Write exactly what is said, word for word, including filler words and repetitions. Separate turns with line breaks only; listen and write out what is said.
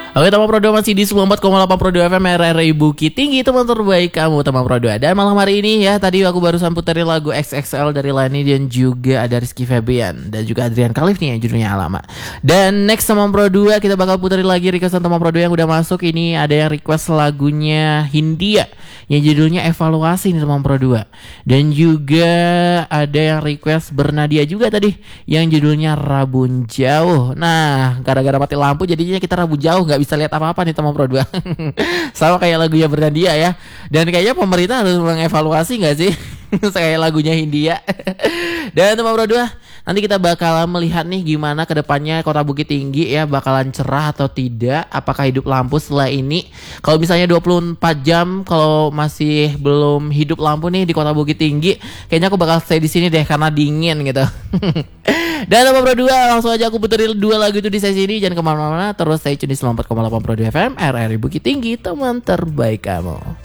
Oke, teman Pro dua masih di sembilan puluh empat koma delapan Pro dua F M R R I Bukit Tinggi, teman terbaik kamu, teman Pro dua. Dan malam hari ini ya, tadi aku barusan puterin lagu X X L dari Lani dan juga ada Rizky Febian dan juga Adrian Khalif nih yang judulnya Alama. Dan next teman Pro dua kita bakal puterin lagi requestan teman Pro dua yang udah masuk. Ini ada yang request lagunya Hindia yang judulnya Evaluasi nih teman Pro dua. Dan juga ada yang request Bernadia juga tadi yang judulnya Rabun Jauh. Nah, gara-gara mati lampu jadinya kita rabun jauh, nggak bisa lihat apa-apa nih teman Pro dua. Sama kayak lagunya Bernadia ya. Dan kayaknya pemerintah harus mengevaluasi nggak sih kayak lagunya Hindia. Dan teman Pro dua, nanti kita bakalan melihat nih gimana kedepannya Kota Bukit Tinggi ya, bakalan cerah atau tidak, apakah hidup lampu setelah ini. Kalau misalnya dua puluh empat jam kalau masih belum hidup lampu nih di Kota Bukit Tinggi, kayaknya aku bakal stay di sini deh karena dingin gitu. Dan teman Pro dua, langsung aja aku puterin dua lagu itu di sesi ini. Jangan kemana-mana, terus stay tune di sembilan puluh empat koma delapan Pro dua F M R R I Bukit Tinggi, teman terbaik kamu.